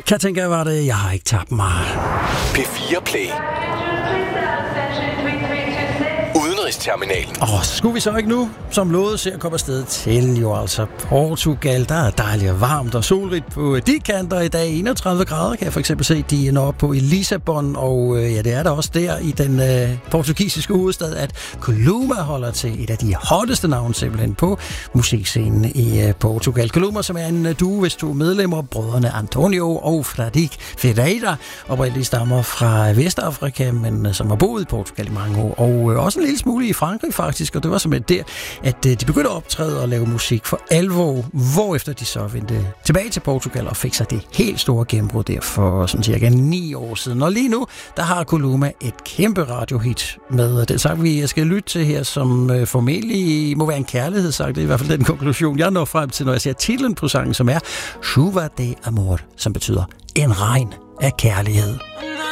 Katinka var det, jeg har ikke tabt mig. P4 Play. Udenrigsterminalen. Skulle vi så ikke nu, som lovet, se at komme afsted til jo altså Portugal. Der er dejligt og varmt og solrigt på de kanter i dag. 31 grader kan jeg for eksempel se, de når op på i Lissabon. Og ja, det er der også der i den portugisiske hovedstad, at Kuluma holder til et af de hotteste navne simpelthen på musikscenen i Portugal. Kuluma, som er en duo, hvis to medlemmer, brødrene Antonio og Fradique Ferreira, oprindeligt stammer fra Vestafrika, men som har boet i Portugal i mange år, og også en lille smule i Frankrig faktisk, og det var simpelthen der, at de begyndte at optræde og lave musik for alvor, hvorefter de så vendte tilbage til Portugal og fik sig det helt store gennembrud der for sådan cirka 9 år siden. Og lige nu, der har Kuluma et kæmpe radiohit med den sang, vi skal lytte til her, som formentlig må være en kærlighedssang. Det er i hvert fald den konklusion, jeg når frem til, når jeg ser titlen på sangen, som er Chuva de Amor, som betyder en regn af kærlighed.